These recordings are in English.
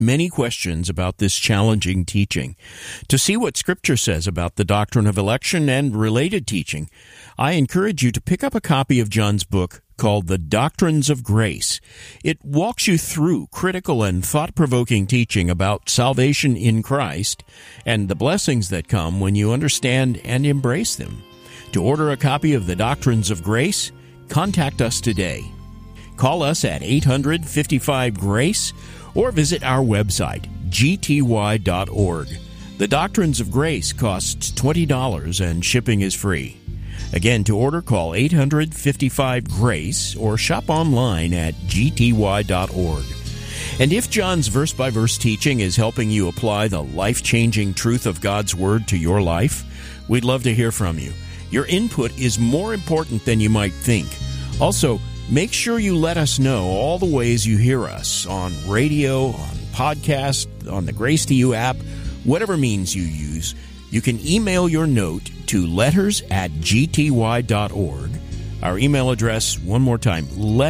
many questions about this challenging teaching. To see what Scripture says about the doctrine of election and related teaching, I encourage you to pick up a copy of John's book called The Doctrines of Grace. It walks you through critical and thought-provoking teaching about salvation in Christ and the blessings that come when you understand and embrace them. To order a copy of The Doctrines of Grace, contact us today. Call us at 800-55-GRACE or visit our website, gty.org. The Doctrines of Grace costs $20 and shipping is free. Again, to order, call 800-55-GRACE or shop online at gty.org. And if John's verse-by-verse teaching is helping you apply the life-changing truth of God's Word to your life, we'd love to hear from you. Your input is more important than you might think. Also, make sure you let us know all the ways you hear us on radio, on podcast, on the Grace to You app, whatever means you use. You can email your note to letters@gty.org. Our email address, one more time,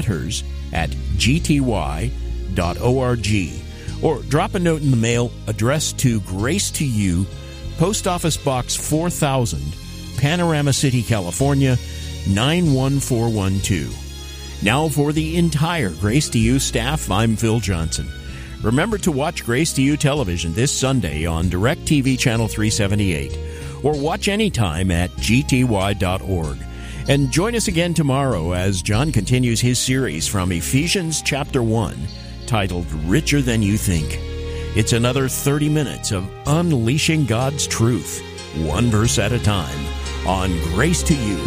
letters@gty.org. Or drop a note in the mail addressed to Grace to You, Post Office Box 4000, Panorama City, California, 91412. Now for the entire Grace to You staff, I'm Phil Johnson. Remember to watch Grace to You television this Sunday on DirecTV Channel 378, or watch anytime at gty.org. And join us again tomorrow as John continues his series from Ephesians chapter 1, titled Richer Than You Think. It's another 30 minutes of unleashing God's truth, one verse at a time, on Grace to You.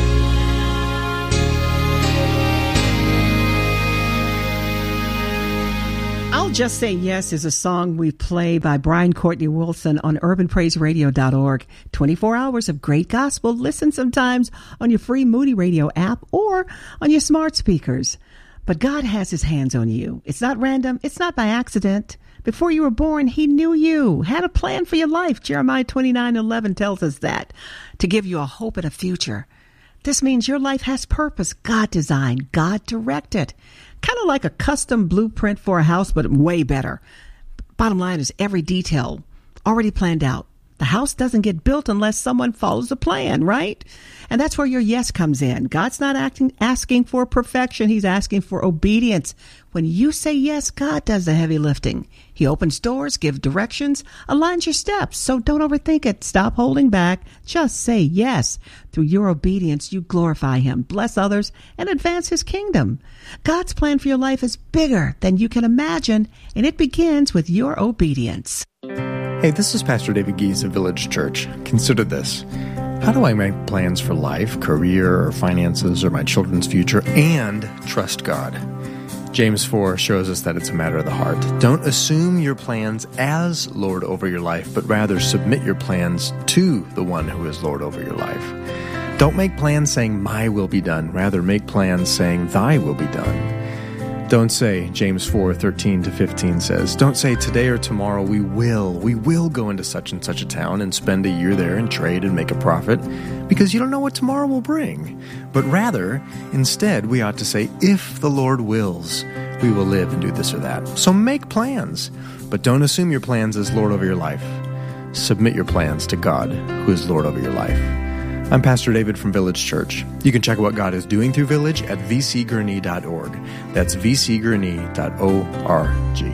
I'll Just Say Yes is a song we play by Brian Courtney Wilson on urbanpraiseradio.org. 24 hours of great gospel. Listen sometimes on your free Moody Radio app or on your smart speakers. But God has his hands on you. It's not random. It's not by accident. Before you were born, he knew you, had a plan for your life. Jeremiah 29:11 tells us that, to give you a hope and a future. This means your life has purpose. God designed, God directed. Kind of like a custom blueprint for a house, but way better. Bottom line is every detail already planned out. The house doesn't get built unless someone follows the plan, right? And that's where your yes comes in. God's not asking for perfection. He's asking for obedience. When you say yes, God does the heavy lifting. He opens doors, gives directions, aligns your steps. So don't overthink it. Stop holding back. Just say yes. Through your obedience, you glorify him, bless others, and advance his kingdom. God's plan for your life is bigger than you can imagine, and it begins with your obedience. Hey, this is Pastor David Gies of Village Church. Consider this. How do I make plans for life, career, or finances, or my children's future, and trust God? James 4 shows us that it's a matter of the heart. Don't assume your plans as Lord over your life, but rather submit your plans to the one who is Lord over your life. Don't make plans saying, my will be done. Rather, make plans saying, thy will be done. Don't say, James 4:13-15 says, don't say today or tomorrow we will go into such and such a town and spend a year there and trade and make a profit, because you don't know what tomorrow will bring. But rather, instead, we ought to say, if the Lord wills, we will live and do this or that. So make plans, but don't assume your plans as Lord over your life. Submit your plans to God, who is Lord over your life. I'm Pastor David from Village Church. You can check out what God is doing through Village at vcgurney.org. That's vcgurney.org.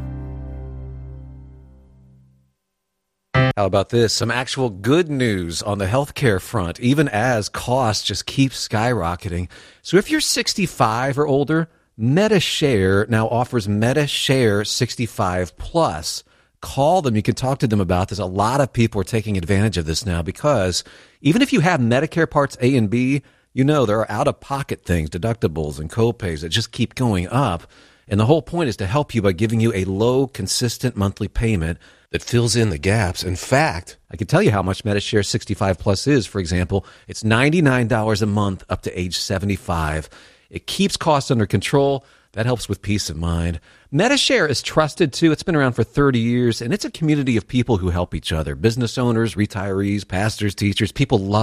How about this? Some actual good news on the healthcare front, even as costs just keep skyrocketing. So if you're 65 or older, MediShare now offers MediShare 65 Plus. Call them. You can talk to them about this. A lot of people are taking advantage of this now because even if you have Medicare Parts A and B, you know there are out-of-pocket things, deductibles and co-pays that just keep going up. And the whole point is to help you by giving you a low, consistent monthly payment that fills in the gaps. In fact, I can tell you how much MediShare 65 Plus is. For example, it's $99 a month up to age 75. It keeps costs under control. That helps with peace of mind. MediShare is trusted, too. It's been around for 30 years, and it's a community of people who help each other. Business owners, retirees, pastors, teachers. People love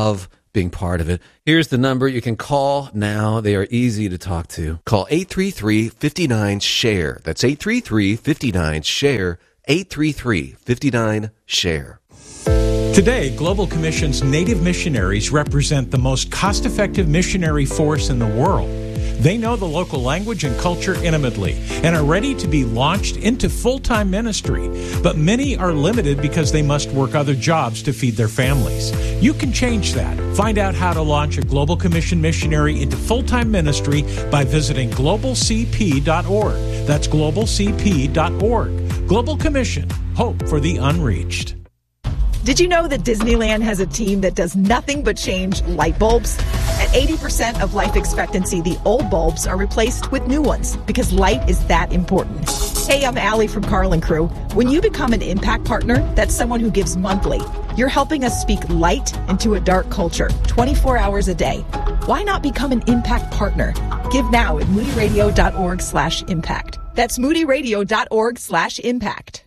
being part of it. Here's the number you can call now. They are easy to talk to. Call 833-59-SHARE. That's 833-59-SHARE. 833-59-SHARE. Today, Global Commission's Native missionaries represent the most cost-effective missionary force in the world. They know the local language and culture intimately and are ready to be launched into full-time ministry. But many are limited because they must work other jobs to feed their families. You can change that. Find out how to launch a Global Commission missionary into full-time ministry by visiting globalcp.org. That's globalcp.org. Global Commission, hope for the unreached. Did you know that Disneyland has a team that does nothing but change light bulbs? At 80% of life expectancy, the old bulbs are replaced with new ones because light is that important. Hey, I'm Allie from Carlin Crew. When you become an Impact Partner, that's someone who gives monthly. You're helping us speak light into a dark culture, 24 hours a day. Why not become an Impact Partner? Give now at moodyradio.org/impact. That's moodyradio.org/impact.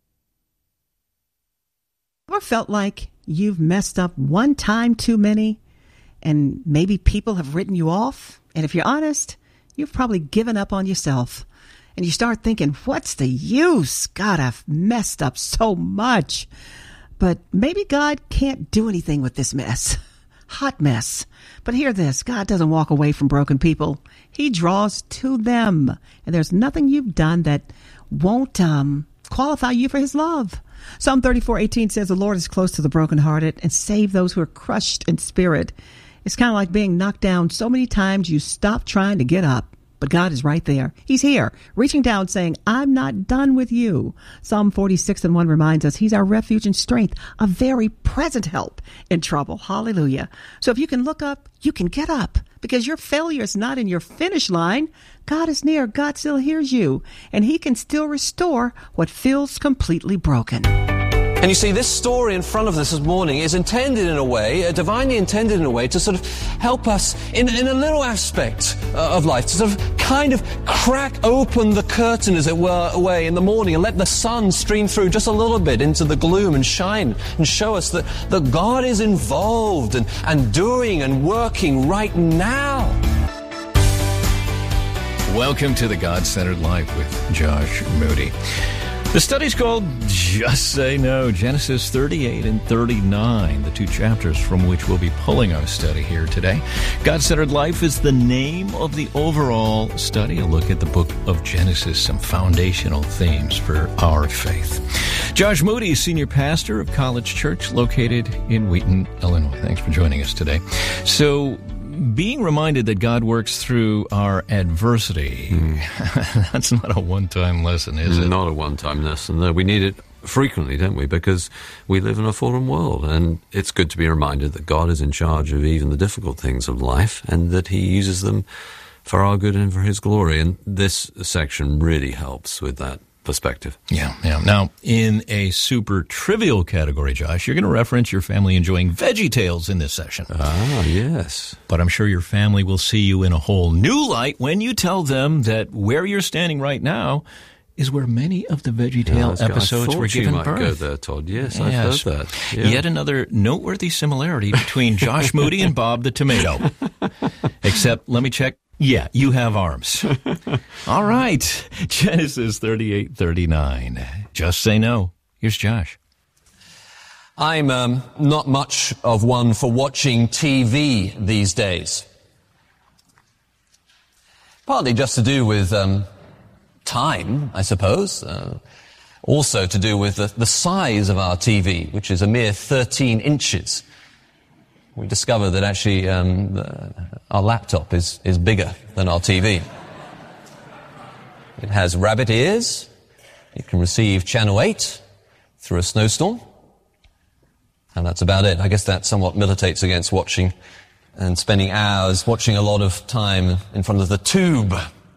Ever felt like you've messed up one time too many and maybe people have written you off? And if you're honest, you've probably given up on yourself. And you start thinking, what's the use? God, I've messed up so much. But maybe God can't do anything with this mess. Hot mess. But hear this, God doesn't walk away from broken people. He draws to them. And there's nothing you've done that won't qualify you for his love. Psalm 34:18 says, the Lord is close to the brokenhearted and save those who are crushed in spirit. It's kind of like being knocked down so many times you stop trying to get up. But God is right there. He's here, reaching down, saying, I'm not done with you. Psalm 46:1 reminds us he's our refuge and strength, a very present help in trouble. Hallelujah. So if you can look up, you can get up, because your failure is not in your finish line. God is near. God still hears you, and he can still restore what feels completely broken. And you see, this story in front of us this morning is intended in a way, divinely intended in a way, to sort of help us in a little aspect of life, to sort of kind of crack open the curtain, as it were, away in the morning and let the sun stream through just a little bit into the gloom and shine and show us that God is involved and doing and working right now. Welcome to the God-Centered Life with Josh Moody. The study's called Just Say No, Genesis 38 and 39, the two chapters from which we'll be pulling our study here today. God-Centered Life is the name of the overall study, a look at the book of Genesis, some foundational themes for our faith. Josh Moody, senior pastor of College Church, located in Wheaton, Illinois. Thanks for joining us today. So, being reminded that God works through our adversity, that's not a one-time lesson, is it? Not a one-time lesson. No, we need it frequently, don't we? Because we live in a fallen world, and it's good to be reminded that God is in charge of even the difficult things of life, and that he uses them for our good and for his glory. And this section really helps with that perspective. Yeah. Now, in a super trivial category, Josh, you're going to reference your family enjoying Veggie Tales in this session. Ah, yes. But I'm sure your family will see you in a whole new light when you tell them that where you're standing right now is where many of the Veggie Tale episodes were given birth. I thought you might go there, Todd. Yes, I've heard that. Yeah. Yet another noteworthy similarity between Josh Moody and Bob the Tomato. Except, let me check. Yeah, you have arms. All right. Genesis 38:39. Just say no. Here's Josh. I'm not much of one for watching TV these days. Partly just to do with time, I suppose. Also to do with the size of our TV, which is a mere 13 inches. We discovered that actually our laptop is bigger than our TV. It has rabbit ears. It can receive channel 8 through a snowstorm. And that's about it. I guess that somewhat militates against watching and spending hours watching a lot of time in front of the tube.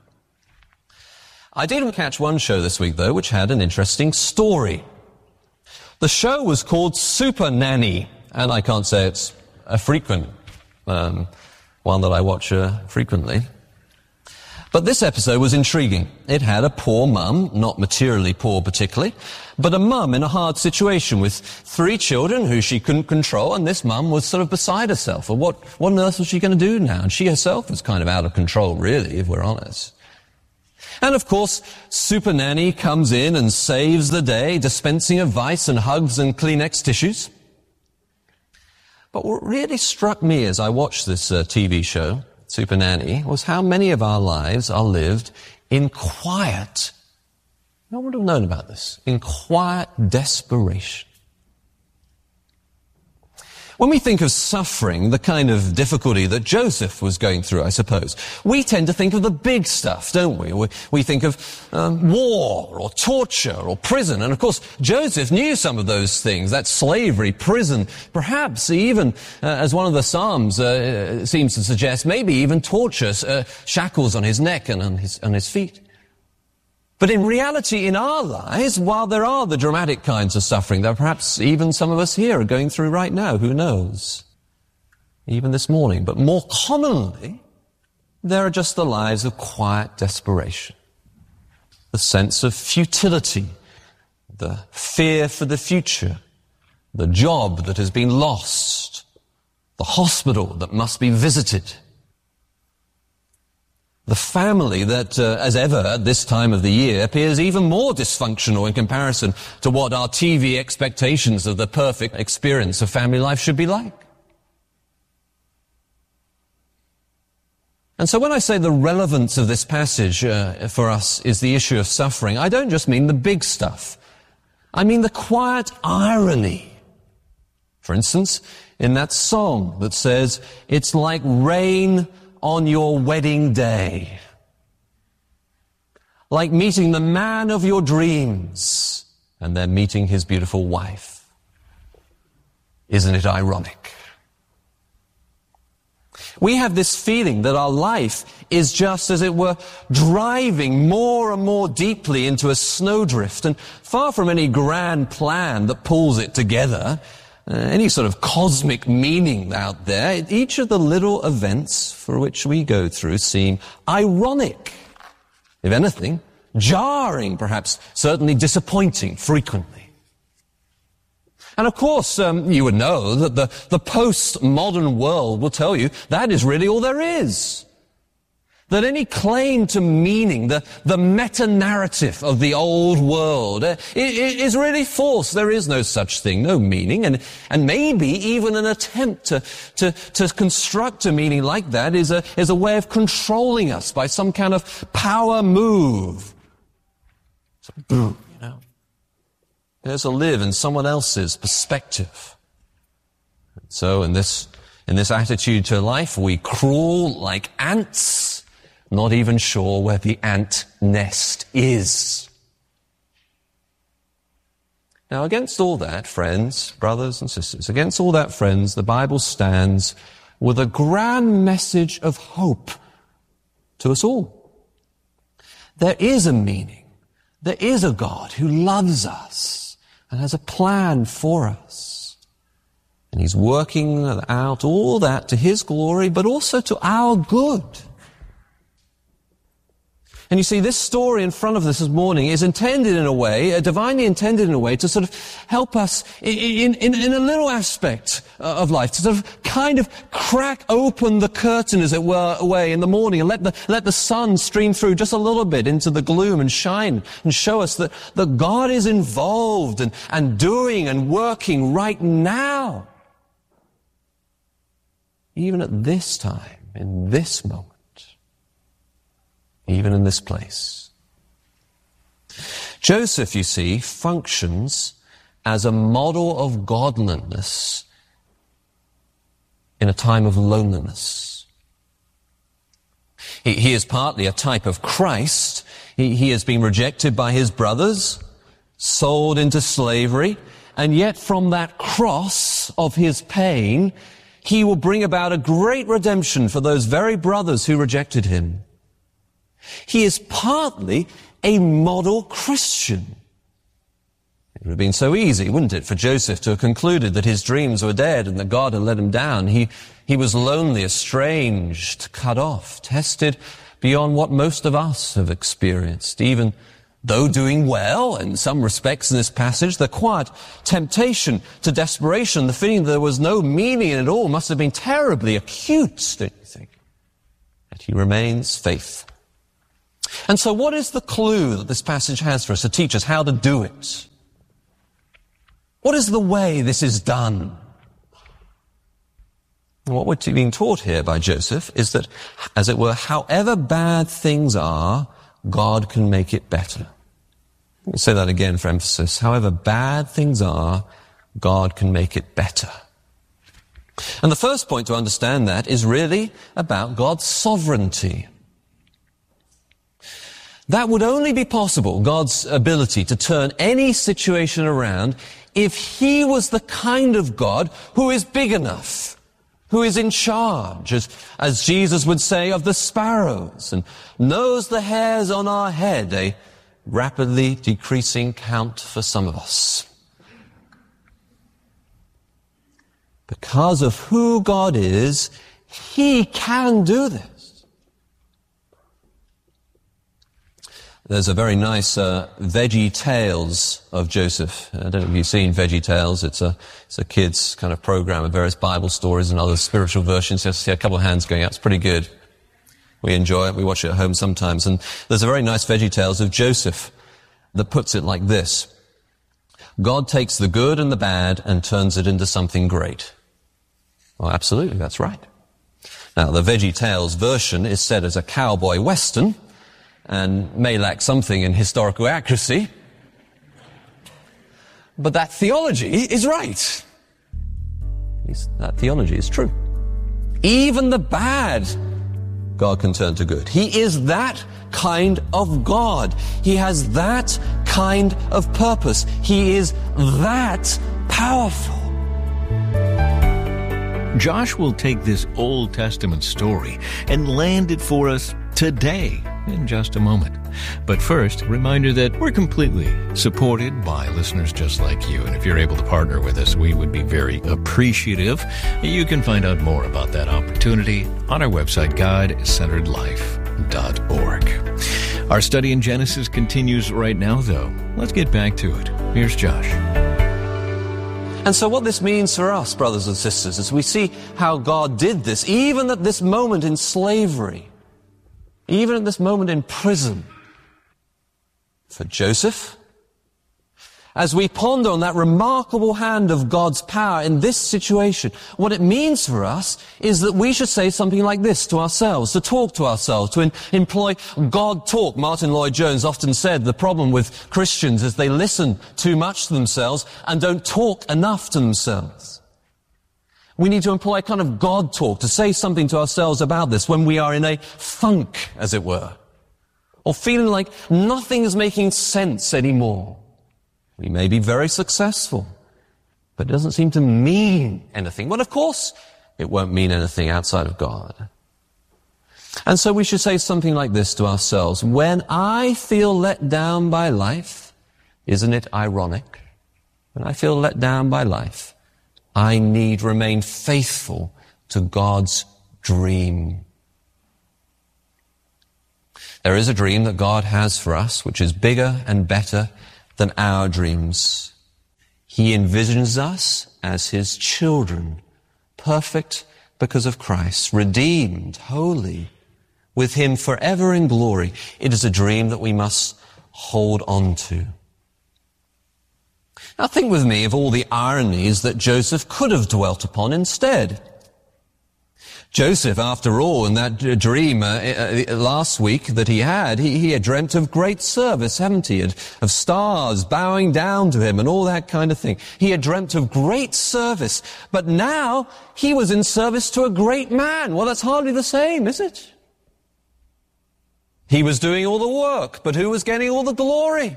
I did catch one show this week, though, which had an interesting story. The show was called Super Nanny, and I can't say it's a frequent one that I watch frequently. But this episode was intriguing. It had a poor mum, not materially poor particularly, but a mum in a hard situation with 3 children who she couldn't control, and this mum was sort of beside herself. Or what on earth was she going to do now? And she herself was kind of out of control, really, if we're honest. And of course, Super Nanny comes in and saves the day, dispensing advice and hugs and Kleenex tissues. But what really struck me as I watched this TV show, Super Nanny, was how many of our lives are lived in quiet, no one would have known about this, in quiet desperation. When we think of suffering, the kind of difficulty that Joseph was going through, I suppose, we tend to think of the big stuff, don't we? We think of war or torture or prison. And of course, Joseph knew some of those things, that slavery, prison, perhaps even, as one of the Psalms seems to suggest, maybe even torture, shackles on his neck and on his feet. But in reality, in our lives, while there are the dramatic kinds of suffering that perhaps even some of us here are going through right now, who knows? Even this morning. But more commonly, there are just the lives of quiet desperation. The sense of futility, the fear for the future, the job that has been lost, the hospital that must be visited, the family that, as ever at this time of the year, appears even more dysfunctional in comparison to what our TV expectations of the perfect experience of family life should be like. And so when I say the relevance of this passage for us is the issue of suffering, I don't just mean the big stuff. I mean the quiet irony. For instance, in that song that says, "It's like rain on your wedding day. Like meeting the man of your dreams and then meeting his beautiful wife." Isn't it ironic? We have this feeling that our life is just, as it were, driving more and more deeply into a snowdrift, and far from any grand plan that pulls it together, any sort of cosmic meaning out there, each of the little events for which we go through seem ironic. If anything, jarring, perhaps, certainly disappointing frequently. And of course, you would know that the postmodern world will tell you that is really all there is. That any claim to meaning, the meta-narrative of the old world, is really false. There is no such thing, no meaning, and maybe even an attempt to construct a meaning like that is a way of controlling us by some kind of power move. So, boom, you know. There's a live in someone else's perspective. So in this attitude to life, we crawl like ants, not even sure where the ant nest is. Now, against all that, friends, brothers and sisters, against all that, friends, the Bible stands with a grand message of hope to us all. There is a meaning. There is a God who loves us and has a plan for us. And He's working out all that to His glory, but also to our good. And you see, this story in front of us this morning is intended in a way, divinely intended in a way, to sort of help us in a little aspect of life, to sort of kind of crack open the curtain, as it were, away in the morning and let the sun stream through just a little bit into the gloom and shine and show us that God is involved and doing and working right now. Even at this time, in this moment. Even in this place. Joseph, you see, functions as a model of godliness in a time of loneliness. He is partly a type of Christ. He has been rejected by his brothers, sold into slavery, and yet from that cross of his pain, he will bring about a great redemption for those very brothers who rejected him. He is partly a model Christian. It would have been so easy, wouldn't it, for Joseph to have concluded that his dreams were dead and that God had let him down. He was lonely, estranged, cut off, tested beyond what most of us have experienced. Even though doing well in some respects in this passage, the quiet temptation to desperation, the feeling that there was no meaning in it all must have been terribly acute, don't you think? Yet he remains faithful. And so what is the clue that this passage has for us to teach us how to do it? What is the way this is done? And what we're being taught here by Joseph is that, as it were, however bad things are, God can make it better. Let me say that again for emphasis. However bad things are, God can make it better. And the first point to understand that is really about God's sovereignty. That would only be possible, God's ability to turn any situation around, if he was the kind of God who is big enough, who is in charge, as Jesus would say, of the sparrows, and knows the hairs on our head, a rapidly decreasing count for some of us. Because of who God is, he can do this. There's a very nice Veggie Tales of Joseph. I don't know if you've seen Veggie Tales. It's a kids kind of program of various Bible stories and other spiritual versions. You see a couple of hands going out. It's pretty good. We enjoy it. We watch it at home sometimes. And there's a very nice Veggie Tales of Joseph that puts it like this. God takes the good and the bad and turns it into something great. Well, absolutely, that's right. Now, the Veggie Tales version is set as a cowboy western and may lack something in historical accuracy. But that theology is right. At least that theology is true. Even the bad, God can turn to good. He is that kind of God. He has that kind of purpose. He is that powerful. Josh will take this Old Testament story and land it for us today in just a moment. But first, a reminder that we're completely supported by listeners just like you. And if you're able to partner with us, we would be very appreciative. You can find out more about that opportunity on our website, GodCenteredLife.org. Our study in Genesis continues right now, though. Let's get back to it. Here's Josh. And so what this means for us, brothers and sisters, is we see how God did this, even at this moment in slavery, even at this moment in prison. For Joseph, as we ponder on that remarkable hand of God's power in this situation, what it means for us is that we should say something like this to ourselves, to talk to ourselves, to employ God talk. Martin Lloyd-Jones often said the problem with Christians is they listen too much to themselves and don't talk enough to themselves. We need to employ a kind of God talk, to say something to ourselves about this when we are in a funk, as it were, or feeling like nothing is making sense anymore. We may be very successful, but it doesn't seem to mean anything. Well, of course, it won't mean anything outside of God. And so we should say something like this to ourselves. When I feel let down by life, isn't it ironic? When I feel let down by life, I need remain faithful to God's dream. There is a dream that God has for us, which is bigger and better than our dreams. He envisions us as his children, perfect because of Christ, redeemed, holy, with him forever in glory. It is a dream that we must hold on to. Now think with me of all the ironies that Joseph could have dwelt upon instead. Joseph, after all, in that dream last week that he had dreamt of great service, haven't he? Of stars bowing down to him and all that kind of thing. He had dreamt of great service, but now he was in service to a great man. Well, that's hardly the same, is it? He was doing all the work, but who was getting all the glory?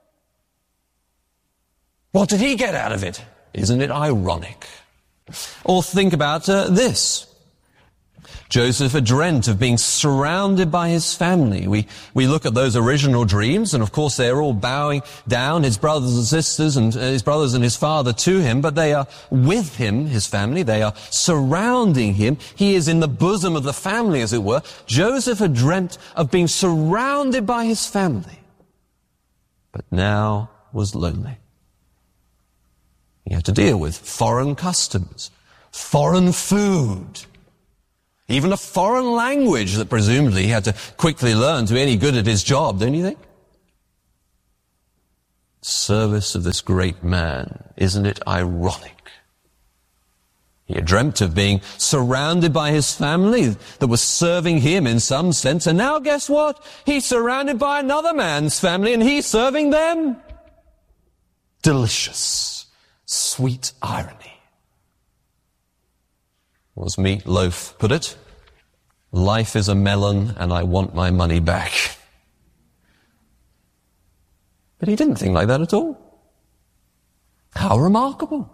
What did he get out of it? Isn't it ironic? Or think about this. Joseph had dreamt of being surrounded by his family. We look at those original dreams, and of course they're all bowing down, his brothers and sisters and his brothers and his father to him, but they are with him, his family. They are surrounding him. He is in the bosom of the family, as it were. Joseph had dreamt of being surrounded by his family, but now was lonely. He had to deal with foreign customs, foreign food, even a foreign language that presumably he had to quickly learn to be any good at his job, don't you think? Service of this great man, isn't it ironic? He had dreamt of being surrounded by his family that was serving him in some sense, and now guess what? He's surrounded by another man's family and he's serving them. Delicious, sweet irony. As Meat Loaf put it, life is a melon and I want my money back. But he didn't think like that at all. How remarkable.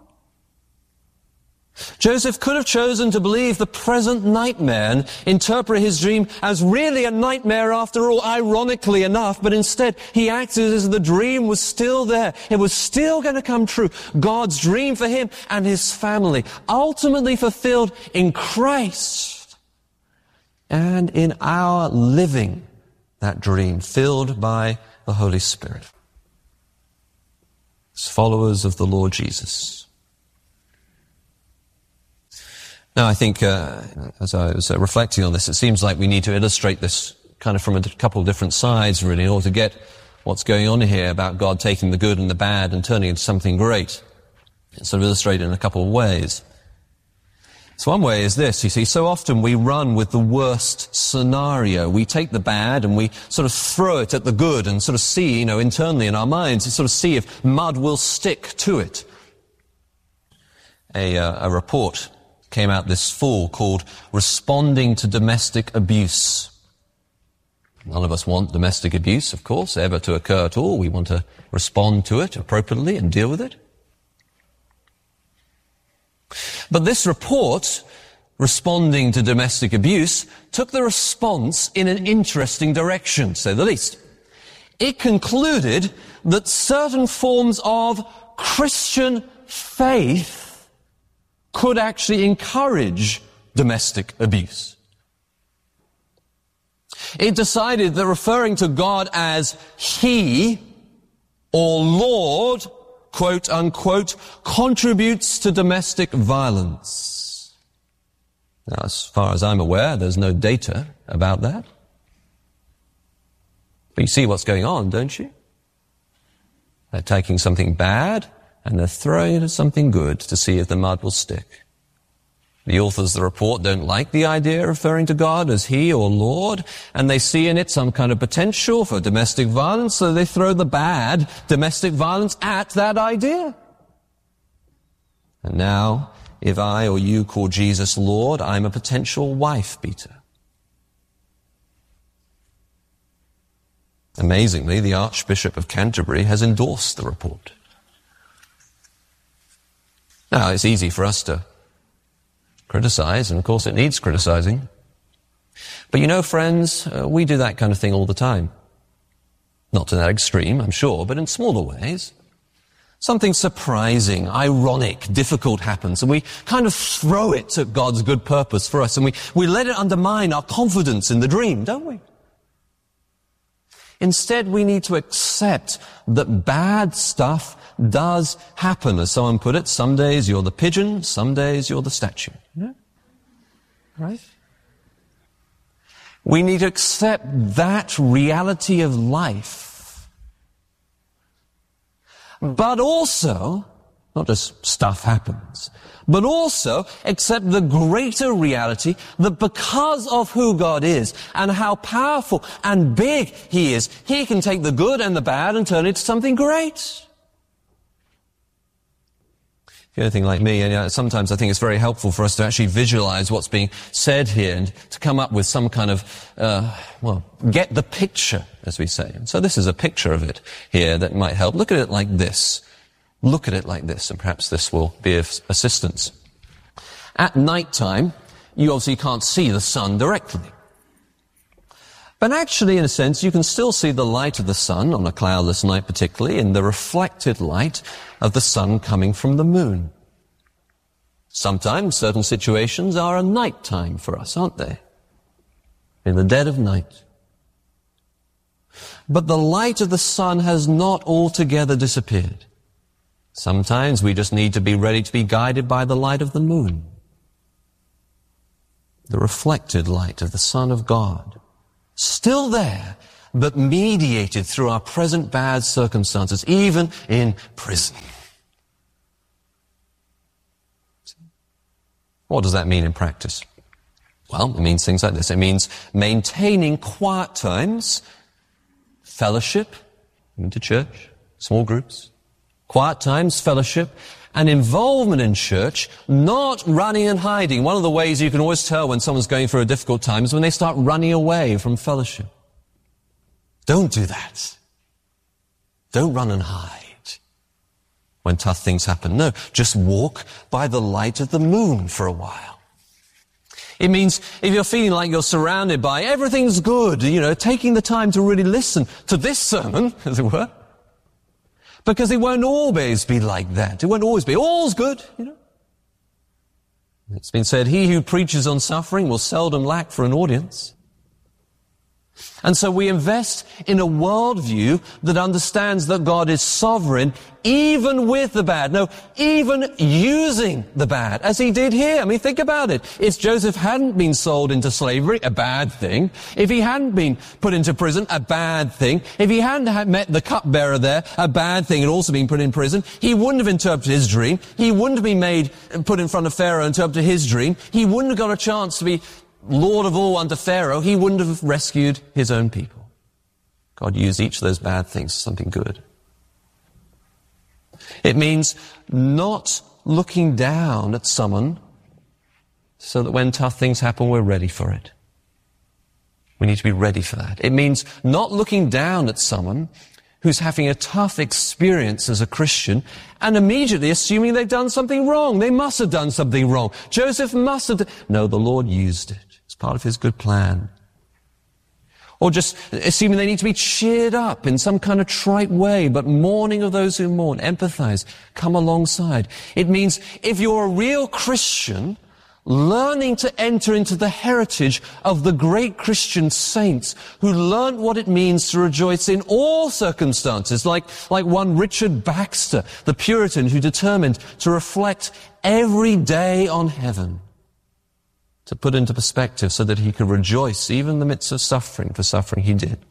Joseph could have chosen to believe the present nightmare and interpret his dream as really a nightmare after all, ironically enough, but instead he acted as if the dream was still there. It was still going to come true. God's dream for him and his family, ultimately fulfilled in Christ and in our living that dream, filled by the Holy Spirit. As followers of the Lord Jesus. Now, I think, as I was reflecting on this, it seems like we need to illustrate this kind of from a couple of different sides, really, in order to get what's going on here about God taking the good and the bad and turning it into something great. It's sort of illustrated in a couple of ways. So one way is this, you see, so often we run with the worst scenario. We take the bad and we sort of throw it at the good and sort of see, internally in our minds, to sort of see if mud will stick to it. A report came out this fall called Responding to Domestic Abuse. None of us want domestic abuse, of course, ever to occur at all. We want to respond to it appropriately and deal with it. But this report, Responding to Domestic Abuse, took the response in an interesting direction, to say the least. It concluded that certain forms of Christian faith could actually encourage domestic abuse. It decided that referring to God as He or Lord, quote unquote, contributes to domestic violence. Now, as far as I'm aware, there's no data about that. But you see what's going on, don't you? They're taking something bad and they're throwing it at something good to see if the mud will stick. The authors of the report don't like the idea of referring to God as He or Lord, and they see in it some kind of potential for domestic violence, so they throw the bad domestic violence at that idea. And now, if I or you call Jesus Lord, I'm a potential wife beater. Amazingly, the Archbishop of Canterbury has endorsed the report. Now, it's easy for us to criticize, and of course it needs criticizing. But friends, we do that kind of thing all the time. Not to that extreme, I'm sure, but in smaller ways. Something surprising, ironic, difficult happens, and we kind of throw it at God's good purpose for us, and we let it undermine our confidence in the dream, don't we? Instead, we need to accept that bad stuff does happen. As someone put it, some days you're the pigeon, some days you're the statue. Yeah? Right? We need to accept that reality of life. But also, not just stuff happens, but also accept the greater reality that because of who God is and how powerful and big He is, He can take the good and the bad and turn it into something great. If you're anything like me, sometimes I think it's very helpful for us to actually visualize what's being said here and to come up with some kind of, get the picture, as we say. And so this is a picture of it here that might help. Look at it like this. Look at it like this, and perhaps this will be of assistance. At night time, you obviously can't see the sun directly. But actually, in a sense, you can still see the light of the sun on a cloudless night particularly, in the reflected light of the sun coming from the moon. Sometimes certain situations are a night time for us, aren't they? In the dead of night. But the light of the sun has not altogether disappeared. Sometimes we just need to be ready to be guided by the light of the moon. The reflected light of the Son of God. Still there, but mediated through our present bad circumstances, even in prison. What does that mean in practice? Well, it means things like this. It means maintaining quiet times, fellowship, into church, small groups, quiet times, fellowship, and involvement in church, not running and hiding. One of the ways you can always tell when someone's going through a difficult time is when they start running away from fellowship. Don't do that. Don't run and hide when tough things happen. No, just walk by the light of the moon for a while. It means if you're feeling like you're surrounded by everything's good, taking the time to really listen to this sermon, as it were, because it won't always be like that. It won't always be all's good, It's been said, he who preaches on suffering will seldom lack for an audience. And so we invest in a worldview that understands that God is sovereign even with the bad. No, even using the bad, as he did here. I mean, think about it. If Joseph hadn't been sold into slavery, a bad thing. If he hadn't been put into prison, a bad thing. If he hadn't met the cupbearer there, a bad thing had also been put in prison. He wouldn't have interpreted his dream. He wouldn't have been put in front of Pharaoh and interpreted his dream. He wouldn't have got a chance to be Lord of all under Pharaoh. He wouldn't have rescued his own people. God used each of those bad things for something good. It means not looking down at someone so that when tough things happen, we're ready for it. We need to be ready for that. It means not looking down at someone who's having a tough experience as a Christian and immediately assuming they've done something wrong. They must have done something wrong. Joseph must have. No, the Lord used it. It's part of his good plan. Or just assuming they need to be cheered up in some kind of trite way, but mourning of those who mourn, empathize, come alongside. It means if you're a real Christian, learning to enter into the heritage of the great Christian saints who learned what it means to rejoice in all circumstances, like one Richard Baxter, the Puritan who determined to reflect every day on heaven, to put into perspective so that he could rejoice even in the midst of suffering, for suffering he did.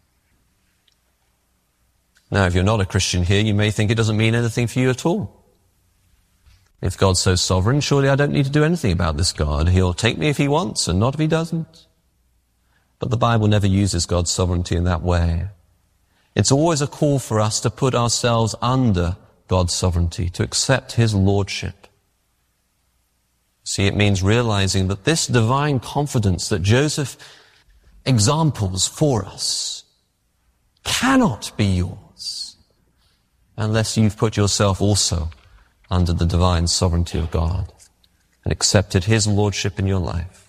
Now, if you're not a Christian here, you may think it doesn't mean anything for you at all. If God's so sovereign, surely I don't need to do anything about this God. He'll take me if he wants and not if he doesn't. But the Bible never uses God's sovereignty in that way. It's always a call for us to put ourselves under God's sovereignty, to accept his lordship. See, it means realizing that this divine confidence that Joseph examples for us cannot be yours unless you've put yourself also under the divine sovereignty of God and accepted his lordship in your life.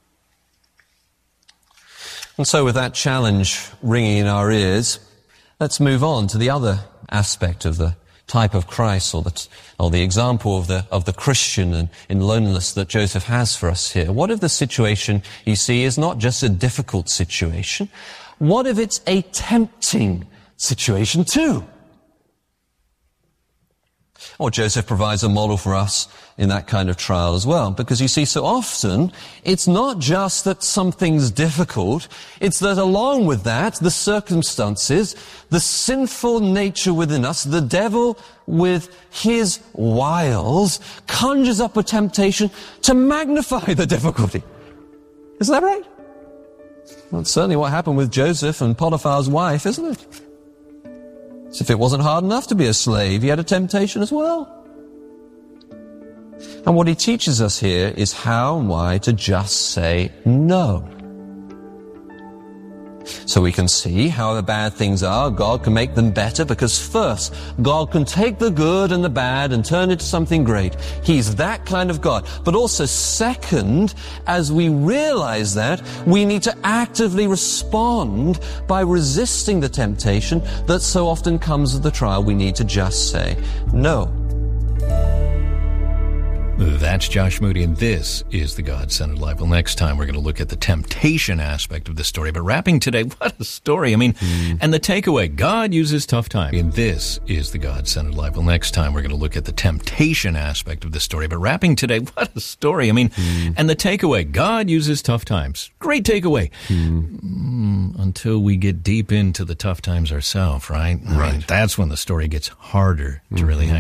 And so with that challenge ringing in our ears, let's move on to the other aspect of the type of Christ, or the example of the Christian in loneliness that Joseph has for us here. What if the situation you see is not just a difficult situation? What if it's a tempting situation too? Or Joseph provides a model for us in that kind of trial as well. Because you see, so often, it's not just that something's difficult, it's that along with that, the circumstances, the sinful nature within us, the devil with his wiles, conjures up a temptation to magnify the difficulty. Isn't that right? Well, it's certainly what happened with Joseph and Potiphar's wife, isn't it? As if it wasn't hard enough to be a slave, he had a temptation as well. And what he teaches us here is how and why to just say no. So we can see however bad things are, God can make them better, because first, God can take the good and the bad and turn it to something great. He's that kind of God. But also, second, as we realize that, we need to actively respond by resisting the temptation that so often comes with the trial. We need to just say no. That's Josh Moody, and this is the God-Centered Life. Well, next time we're going to look at the temptation aspect of the story. But wrapping today, what a story. I mean, and the takeaway, God uses tough times. And this is the God-Centered Life. Well, next time we're going to look at the temptation aspect of the story. But wrapping today, what a story. I mean, and the takeaway, God uses tough times. Great takeaway. Until we get deep into the tough times ourselves, right? Right. I mean, that's when the story gets harder to really hang